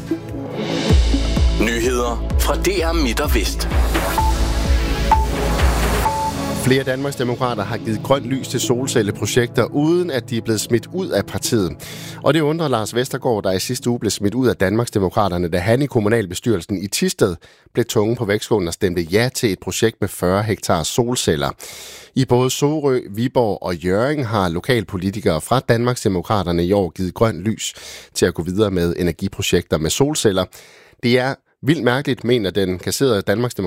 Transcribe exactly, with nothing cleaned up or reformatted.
Nyheder fra D R Midt og Vest. Flere Danmarksdemokrater har givet grønt lys til solcelleprojekter, uden at de er blevet smidt ud af partiet. Og det undrer Lars Vestergaard, der i sidste uge blev smidt ud af Danmarksdemokraterne, da han i kommunalbestyrelsen i Thisted blev tunge på vægtskålen og stemte ja til et projekt med fyrre hektar solceller. I både Sorø, Viborg og Hjørring har lokalpolitikere fra Danmarksdemokraterne i år givet grønt lys til at gå videre med energiprojekter med solceller. Det er vildt mærkeligt, mener den kasserede Danmarksdemokrater